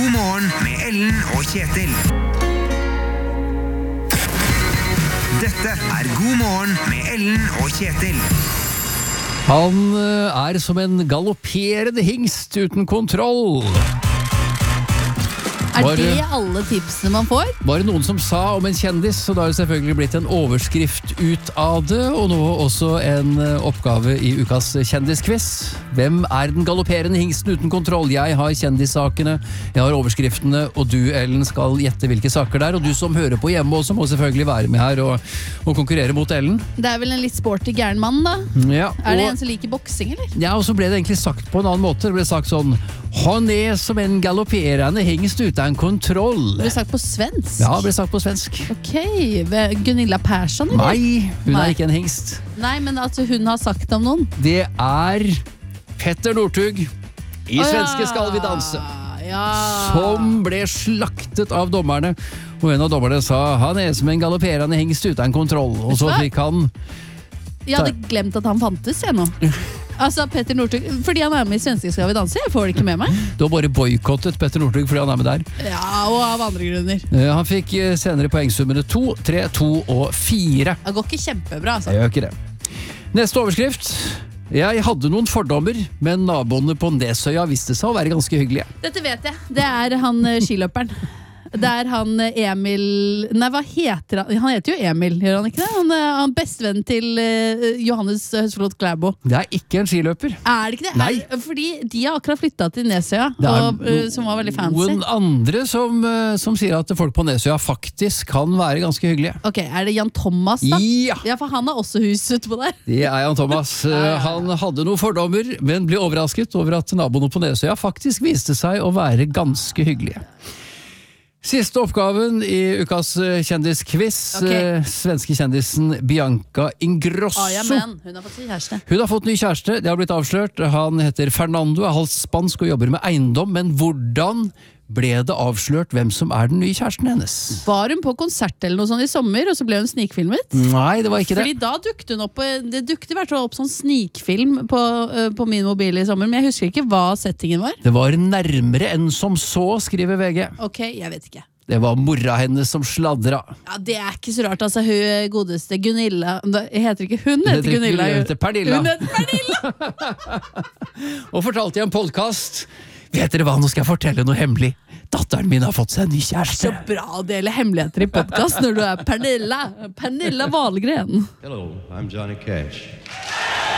God morgen med Ellen og Kjetil. Dette God morgen med Ellen og Kjetil. Han som en galopperende hingst uten kontroll. Det alle tipsene man får? Var det noen som sa om en kjendis, så da har det selvfølgelig blitt en overskrift ut av det, og nå også en oppgave i ukas kjendisquiz. Hvem den galopperende hingsten uten kontroll? Jeg har kjendissakene, jeg har overskriftene, og du, Ellen, skal gjette hvilke saker det og du som hører på hjemme også må selvfølgelig være med her og konkurrere mot Ellen. Det vel en litt sporty gæren mann da? Ja, det en som liker boksing, eller? Ja, og så ble det egentlig sagt på en annen måte. Det ble sagt sånn: han som en galopperende hingst uten kontroll. Det ble sagt på svensk? Ja, det ble sagt på svensk. Ok, Gunilla Persson, eller? Nei, hun ikke en hingst. Nei, men at hun har sagt om noen? Det Petter Northug i Svenske Skal vi danse. Ja. Som ble slaktet av dommerne. Og en av dommerne sa han som en galopperende hingst uten kontroll. Og så fikk han... Jeg hadde glemt at han fantes, jeg nå. Altså, Petter Northug, fordi han med i Svenske Skal vi danse, jeg får det ikke med meg. Du har bare boykottet Petter Northug fordi han med der. Ja, og av andre grunner. Han fikk senere poengsummene 2, 3, 2 og 4. Det går ikke kjempebra, altså. Jeg gjør ikke det. Neste overskrift. Jeg hadde noen fordommer, men naboene på Nesøya viste seg å være ganske hyggelige. Dette vet jeg. Det han skiløperen. Det han Emil... Nei, hva heter han? Han heter jo Emil, gjør han ikke det? Han bestevenn til Johannes Høsflot Klæbo. Det ikke en skiløper. Det ikke det? Nei. Fordi de har akkurat flyttet til Nesøya, som var veldig fancy. Noen andre som sier at folk på Nesøya faktisk kan være ganske hyggelige. Ok, det Jan Thomas da? Ja, for han har også hus ute på der. Det Jan Thomas. Han hadde noen fordommer, men ble overrasket over at naboene på Nesøya faktisk viste seg å være ganske hyggelige. Siste oppgaven i ukas kjendisquiz. Svenske kjendisen Bianca Ingrosso. Hun har fått ny kjæreste. Hun har fått ny kjæreste, det har blitt avslørt. Han heter Fernando, halvt spansk og jobber med eiendom. Men hvordan ble det avslørt hvem som den nye kjæresten hennes? Var hun på konsert eller noe sånt i sommer, og så ble hun snikfilmet? Nei, det var ikke det. Fordi da dukket hun opp, det dukket i hvert fall opp sånn snikfilm på min mobil i sommer, men jeg husker ikke hva settingen var. Det var nærmere enn som så, skriver VG. Ok, jeg vet ikke. Det var mora hennes som sladra. Ja, det ikke så rart, altså. Hun godeste Gunilla heter ikke hun, heter Gunilla. Hun heter Pernilla. Hun heter Pernilla! Og fortalte i en podcast: vet dere hva, nå skal jeg fortelle noe hemmelig. Datteren min har fått seg en ny kjæreste. Så bra å dele hemmeligheter i podcast når du Pernilla Wahlgren. Hello, I'm Johnny Cash.